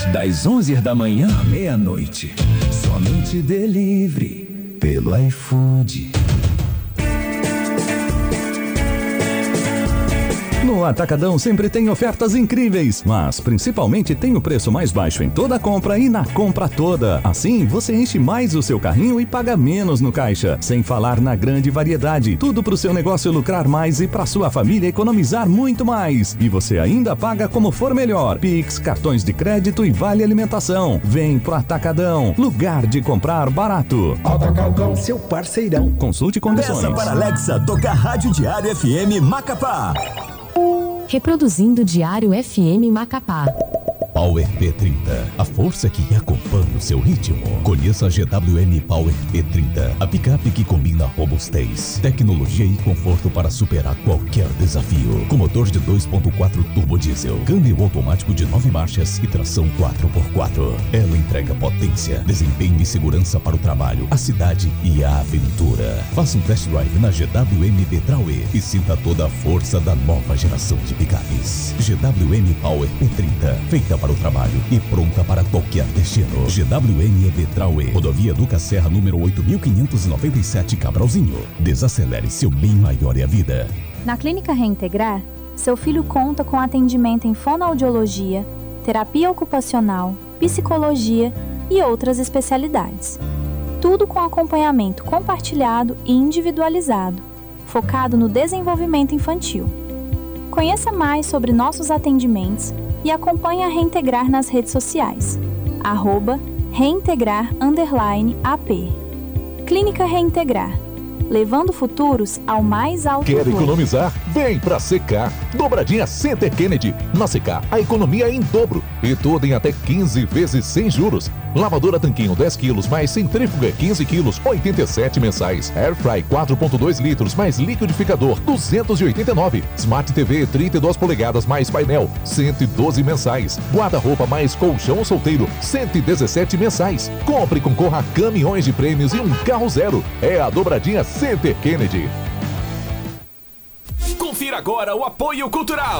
das 11 da manhã à meia-noite. Somente delivery pelo iFood. No Atacadão sempre tem ofertas incríveis, mas principalmente tem o preço mais baixo em toda compra e na compra toda. Assim, você enche mais o seu carrinho e paga menos no caixa. Sem falar na grande variedade. Tudo para o seu negócio lucrar mais e para sua família economizar muito mais. E você ainda paga como for melhor. Pix, cartões de crédito e vale alimentação. Vem pro Atacadão, lugar de comprar barato. Atacadão, seu parceirão. Consulte condições. Peça para Alexa tocar Rádio Diário FM Macapá. Reproduzindo Diário FM Macapá. Power P30, a força que acompanha o seu ritmo. Conheça a GWM Power P30, a picape que combina robustez, tecnologia e conforto para superar qualquer desafio. Com motor de 2.4 turbo diesel, câmbio automático de 9 marchas e tração 4x4. Ela entrega potência, desempenho e segurança para o trabalho, a cidade e a aventura. Faça um test drive na GWM Betrauê e sinta toda a força da nova geração de picapes. GWM Power P30, feita para o trabalho e pronta para qualquer destino. GWM Betrauê, Rodovia Duca Serra, número 8597, Cabralzinho. Desacelere, seu bem maior é a vida. Na Clínica Reintegrar, seu filho conta com atendimento em fonoaudiologia, terapia ocupacional, psicologia e outras especialidades. Tudo com acompanhamento compartilhado e individualizado, focado no desenvolvimento infantil. Conheça mais sobre nossos atendimentos e acompanhe a Reintegrar nas redes sociais. @reintegrar_AP. Clínica Reintegrar. Levando futuros ao mais alto Quer voo. economizar? Vem pra CK. Dobradinha Center Kennedy. Na CK, a economia é em dobro. E tudo em até 15 vezes sem juros. Lavadora Tanquinho 10 quilos mais centrífuga 15 quilos, 87 mensais. Airfry 4.2 litros mais liquidificador, 289. Smart TV 32 polegadas mais painel, 112 mensais. Guarda-roupa mais colchão solteiro, 117 mensais. Compre e concorra a caminhões de prêmios e um carro zero. É a Dobradinha Center Kennedy. Confira agora o apoio cultural.